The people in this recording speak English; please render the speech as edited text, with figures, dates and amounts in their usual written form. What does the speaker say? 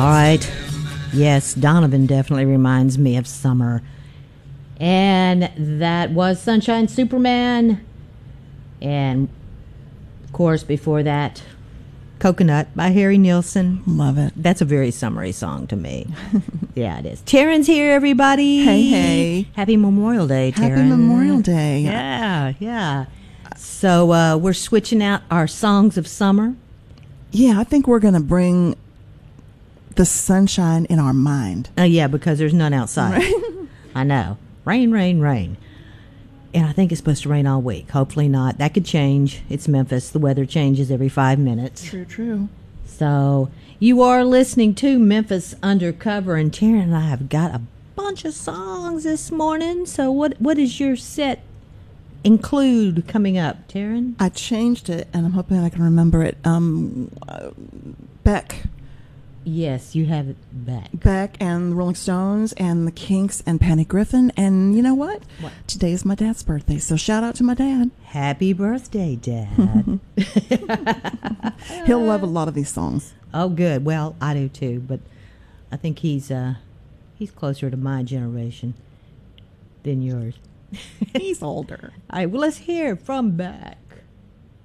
All right. Yes, Donovan definitely reminds me of summer. And that was Sunshine Superman. And, of course, before that, Coconut by Harry Nilsson. Love it. That's a very summery song to me. Yeah, it is. Taryn's here, everybody. Hey, hey. Happy Memorial Day, Taryn. Happy Memorial Day. Yeah, yeah. So we're switching out our songs of summer. Yeah, I think we're going to bring the sunshine in our mind. Yeah, because there's none outside. Right. I know. Rain, rain, rain. And I think it's supposed to rain all week. Hopefully not. That could change. It's Memphis. The weather changes every 5 minutes. True. So you are listening to Memphis Undercover, and Taryn and I have got a bunch of songs this morning. So what does your set include coming up, Taryn? I changed it, and I'm hoping I can remember it. Beck. Yes, you have it back. Beck and the Rolling Stones and the Kinks and Patty Griffin. And you know what? Today is my dad's birthday, so shout out to my dad. Happy birthday, Dad. He'll love a lot of these songs. Oh, good. Well, I do too, but I think he's closer to my generation than yours. He's older. All right, well, let's hear from Beck.